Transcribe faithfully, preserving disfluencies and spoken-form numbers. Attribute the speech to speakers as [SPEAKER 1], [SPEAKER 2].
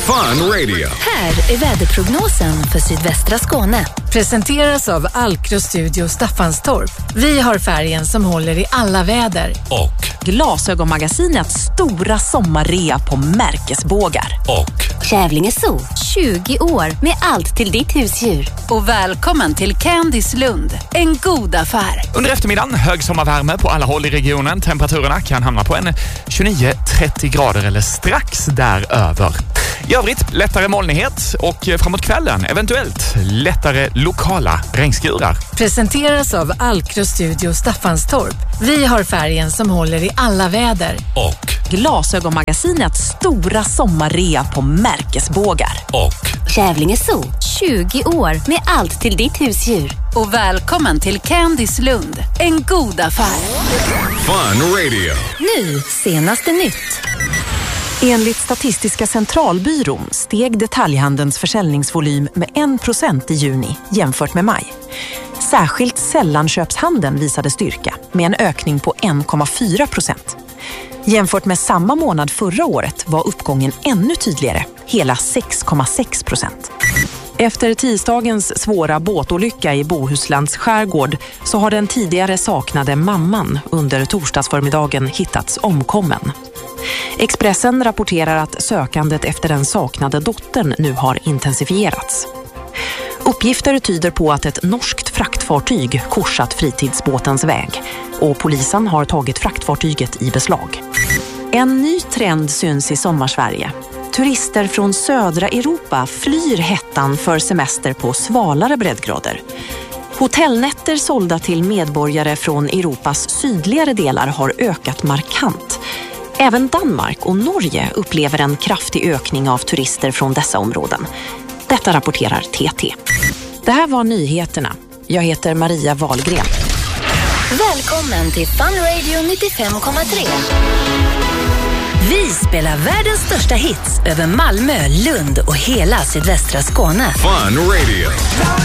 [SPEAKER 1] Fun Radio.
[SPEAKER 2] Här är väderprognosen för sydvästra Skåne.
[SPEAKER 3] Presenteras av Alkro Studio Staffanstorp. Vi har färgen som håller i alla väder.
[SPEAKER 1] Och
[SPEAKER 4] Glasögonmagasinets stora sommarrea på märkesbågar.
[SPEAKER 1] Och
[SPEAKER 2] Kävlinge Zoo, tjugo år med allt till ditt husdjur. Och välkommen till Candice Lund, en god affär.
[SPEAKER 5] Under eftermiddagen hög sommarvärme på alla håll i regionen. Temperaturerna kan hamna på en tjugonio trettio grader eller strax däröver. I övrigt lättare molnighet och framåt kvällen eventuellt lättare lokala regnskurar.
[SPEAKER 3] Presenteras av Alkro Studio Staffanstorp. Vi har färgen som håller i alla väder.
[SPEAKER 1] Och
[SPEAKER 4] Glasögonmagasinets stora sommarrea på märkesbågar.
[SPEAKER 1] Och
[SPEAKER 2] Kävlinge Zoo, tjugo år med allt till ditt husdjur. Och välkommen till Candice Lund, en god affär.
[SPEAKER 1] Fun Radio.
[SPEAKER 2] Nu, senaste nytt.
[SPEAKER 4] Enligt Statistiska centralbyrån steg detaljhandelns försäljningsvolym med en procent i juni jämfört med maj. Särskilt sällanköpshandeln visade styrka med en ökning på en komma fyra procent. Jämfört med samma månad förra året var uppgången ännu tydligare, hela sex komma sex procent. Efter tisdagens svåra båtolycka i Bohuslands skärgård så har den tidigare saknade mamman under torsdagsförmiddagen hittats omkommen. Expressen rapporterar att sökandet efter den saknade dottern nu har intensifierats. Uppgifter tyder på att ett norskt fraktfartyg korsat fritidsbåtens väg och polisen har tagit fraktfartyget i beslag. En ny trend syns i sommarsverige. Turister från södra Europa flyr hettan för semester på svalare breddgrader. Hotellnätter sålda till medborgare från Europas sydligare delar har ökat markant. Även Danmark och Norge upplever en kraftig ökning av turister från dessa områden. Detta rapporterar T T. Det här var nyheterna. Jag heter Maria Wahlgren.
[SPEAKER 2] Välkommen till Fun Radio nittiofem komma tre. Vi spelar världens största hits över Malmö, Lund och hela sydvästra Skåne.
[SPEAKER 1] Fun Radio.